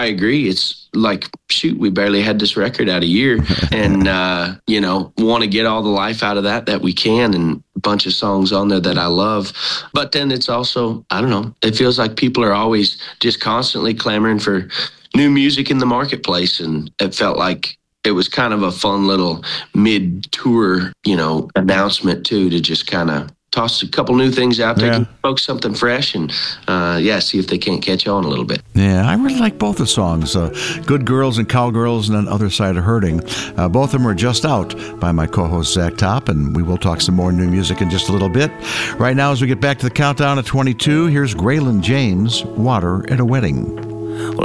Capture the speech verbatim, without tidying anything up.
I agree. It's like, shoot, we barely had this record out a year and, uh, you know, want to get all the life out of that that we can, and a bunch of songs on there that I love. But then it's also, I don't know, it feels like people are always just constantly clamoring for new music in the marketplace. And it felt like it was kind of a fun little mid-tour, you know, announcement too, to just kind of toss a couple new things out there, yeah. give folks something fresh, and uh, yeah, see if they can't catch on a little bit. Yeah, I really like both the songs, uh, Good Girls and Cowgirls and then Other Side of Hurting. Uh, both of them are just out by my co-host Zach Top, and we will talk some more new music in just a little bit. Right now, as we get back to the countdown at twenty-two, here's Graylin James, Water at a Wedding. Well,